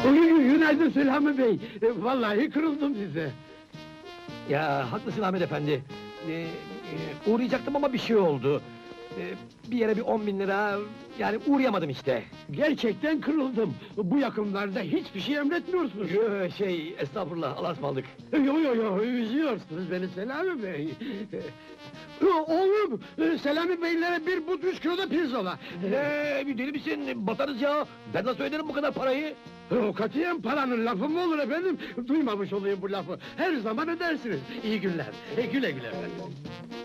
Günaydın Selami Bey. Vallahi kırıldım size. Ya haklısın Ahmet efendi. Uğrayacaktım ama bir şey oldu. Bir yere bir 10.000 lira... Yani uğrayamadım işte. Gerçekten kırıldım. Bu yakınlarda hiçbir şey emretmiyorsunuz. Estağfurullah, Allah'a ısmarladık. Yo, üzüyorsunuz beni Selami Bey. Oğlum, Selami Beylere bir but 3 kilo da pirzola. Bir deli misin? Batarız ya! Ben nasıl öderim bu kadar parayı? Katiyen paranın lafı mı olur efendim? Duymamış olayım bu lafı. Her zaman ödersiniz. İyi günler. Güle güle efendim.